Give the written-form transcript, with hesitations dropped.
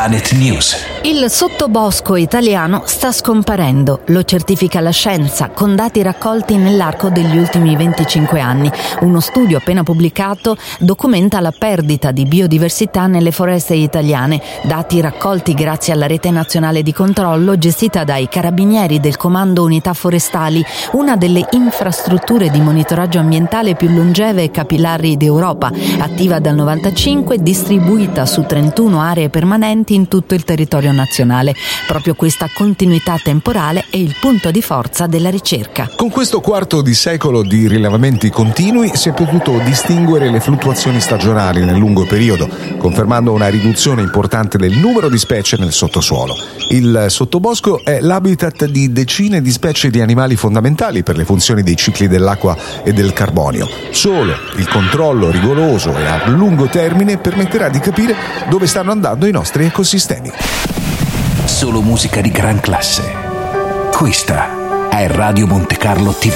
Planet News. Il sottobosco italiano sta scomparendo, lo certifica la scienza con dati raccolti nell'arco degli ultimi 25 anni. Uno studio appena pubblicato documenta la perdita di biodiversità nelle foreste italiane, dati raccolti grazie alla rete nazionale di controllo gestita dai carabinieri del Comando Unità Forestali, una delle infrastrutture di monitoraggio ambientale più longeve e capillari d'Europa, attiva dal 95, distribuita su 31 aree permanenti in tutto il territorio nazionale. Proprio questa continuità temporale è il punto di forza della ricerca. Con questo quarto di secolo di rilevamenti continui si è potuto distinguere le fluttuazioni stagionali nel lungo periodo, confermando una riduzione importante del numero di specie nel sottosuolo. Il sottobosco è l'habitat di decine di specie di animali fondamentali per le funzioni dei cicli dell'acqua e del carbonio. Solo il controllo rigoroso e a lungo termine permetterà di capire dove stanno andando i nostri ecosistemi. Solo musica di gran classe. Questa è Radio Monte Carlo TV.